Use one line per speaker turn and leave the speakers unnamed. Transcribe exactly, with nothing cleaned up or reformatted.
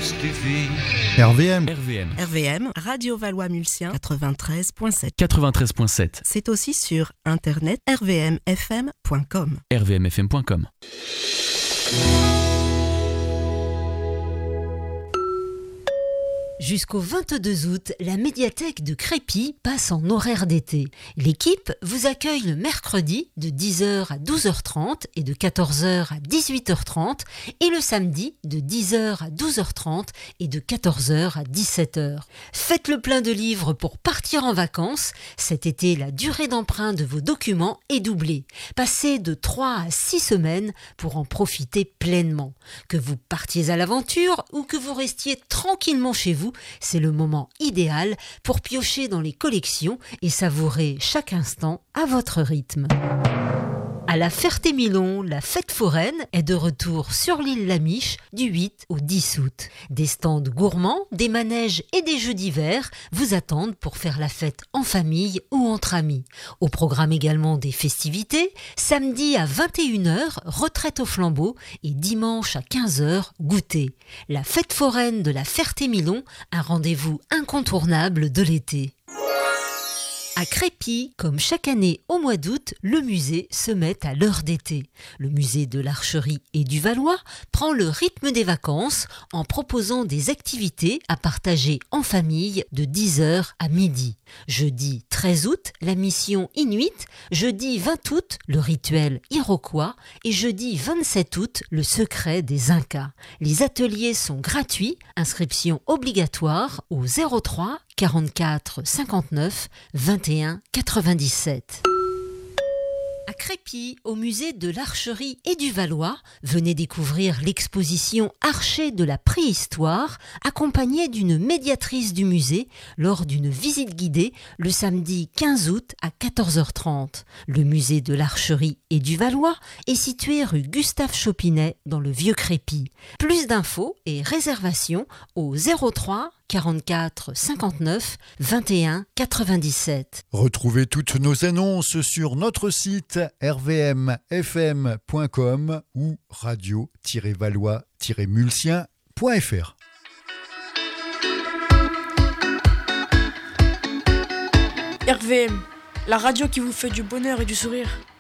justifie.
R V M.
R V M.
R V M, Radio Valois-Mulsien, quatre-vingt-treize virgule sept.
quatre-vingt-treize virgule sept.
C'est aussi sur internet r v m f m point com.
r v m f m point com.
Jusqu'au vingt-deux août, la médiathèque de Crépy passe en horaire d'été. L'équipe vous accueille le mercredi de dix heures à douze heures trente et de quatorze heures à dix-huit heures trente et le samedi de dix heures à douze heures trente et de quatorze heures à dix-sept heures. Faites le plein de livres pour partir en vacances. Cet été, la durée d'emprunt de vos documents est doublée. Passez de trois à six semaines pour en profiter pleinement. Que vous partiez à l'aventure ou que vous restiez tranquillement chez vous, c'est le moment idéal pour piocher dans les collections et savourer chaque instant à votre rythme. À la Ferté-Milon, la fête foraine est de retour sur l'île Lamiche du huit au dix août. Des stands gourmands, des manèges et des jeux d'hiver vous attendent pour faire la fête en famille ou entre amis. Au programme également des festivités, samedi à vingt et une heures, retraite au flambeau et dimanche à quinze heures, goûter. La fête foraine de la Ferté-Milon, un rendez-vous incontournable de l'été. À Crépy, comme chaque année au mois d'août, le musée se met à l'heure d'été. Le musée de l'Archerie et du Valois prend le rythme des vacances en proposant des activités à partager en famille de dix heures à midi. Jeudi treize août, la mission Inuit, jeudi vingt août, le rituel Iroquois et jeudi vingt-sept août, le secret des Incas. Les ateliers sont gratuits, inscription obligatoire au zéro trois quarante-quatre cinquante-neuf vingt et un quatre-vingt-dix-sept. À Crépy, au musée de l'Archerie et du Valois, venez découvrir l'exposition Archers de la préhistoire, accompagnée d'une médiatrice du musée lors d'une visite guidée le samedi quinze août à quatorze heures trente. Le musée de l'Archerie et du Valois est situé rue Gustave Chopinet dans le Vieux Crépy. Plus d'infos et réservations au zéro trois quarante-quatre cinquante-neuf vingt et un quatre-vingt-dix-sept.
Retrouvez toutes nos annonces sur notre site r v m f m point com ou radio tiret valois tiret mulsien point f r.
R V M, la radio qui vous fait du bonheur et du sourire.